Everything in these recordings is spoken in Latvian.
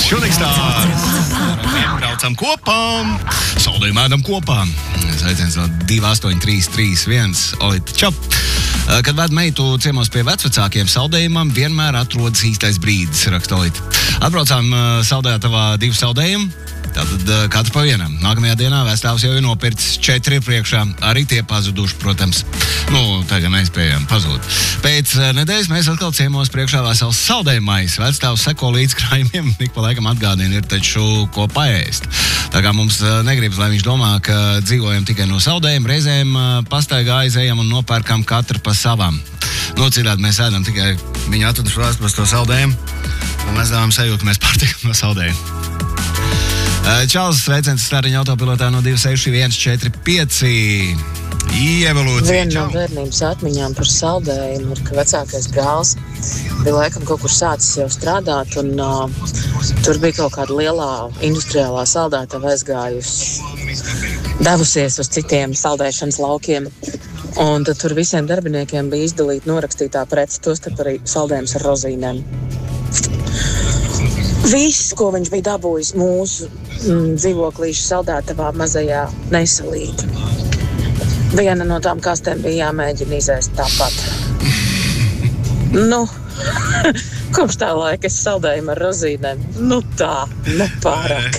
Šunīgs braucam kopā, saldējumu ēdam kopā. Sveiciens no 28331, Olita, čau! Kad ved meitu ciemos pie vecvecākiem saldējumam, vienmēr atrodas īstais brīdis, raksta Olita. Atbraucām saldējātavā 2 saldējumu, tātad katru pa vienam. Nākamajā dienā vēstāvs jau ir nopircis 4 priekšā, arī tie pazuduši, protams. Tagad nespējām pazūt. Pēc nedēļas mēs atkal ciemos priekšā vesels saldējumais. Vecstāvs seko līdz krājumiem, ik pa laikam atgādina, ir taču ko paēst. Tā kā mums negribas, lai viņš domā, ka dzīvojam tikai no saldējuma, reizēm pastaigā aizējam un nopērkam katru pa savam. Citādi mēs ēdam tikai viņa atveduši vēstures to saldējumu, un mēs dāvām sajūtu, ka mēs pārtikam no saldējuma. Čāls, sveiciens stariņa autopilotā no 26145. Ievolūcija. Viena no bērnības atmiņām par saldējumu ir, ka vecākais brālis bija laikam kaut kur sācis jau strādāt, un tur bija kaut kāda lielā industriālā saldētava aizgājusi, devusies uz citiem saldēšanas laukiem. Un tad tur visiem darbiniekiem bija izdalīta norakstītā prece, tostarp arī saldējums ar rozīnēm. Viss, ko viņš bija dabūjis mūsu dzīvoklīšu saldētavā mazajā, nesalīta. Viena no tām kastēm bija jāmēģina izēst tāpat. Kopš tā laika es saldējumu ar rozīnēm. Nepārāk.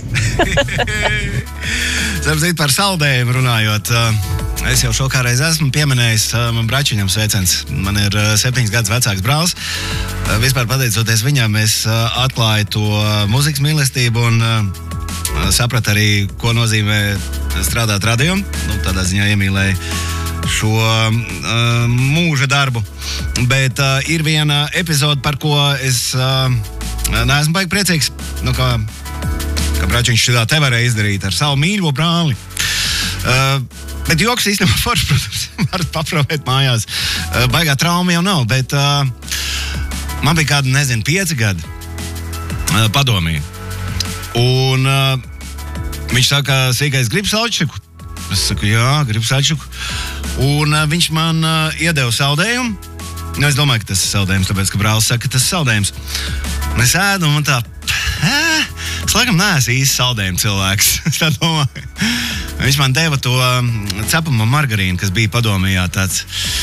Sapzīt par saldējumu runājot. Es jau šokārreiz esmu pieminējis man bračiņam sveiciens. Man ir 7 gadus vecāks brālis. Vispār pateicoties viņam, es atklāju to mūzikas mīlestību un sapratu arī, ko nozīmē strādāt radio. Tādā ziņā iemīlēju šo mūža darbu. Bet ir viena epizode, par ko es neesmu baigi priecīgs. Kā bračiņš šitā te varēja izdarīt ar savu mīļo brāli. Bet joks īstenībā forši, protams, varat paprovēt mājās. Baigā trauma jau nav, bet man bija kādi, 5 gadi padomīja. Un viņš saka, sīkais, gribi salčiku? Es saku, jā, gribu salčiku. Un viņš man iedeva saldējumu. Es domāju, ka tas ir saldējums, tāpēc, ka brālis saka, ka tas ir saldējums. Un es ēdu, un man tā, es laikam neesmu īsti saldējuma cilvēks. Es tā domāju. Viņš man deva to cepamo margarīnu, kas bija padomījā tāds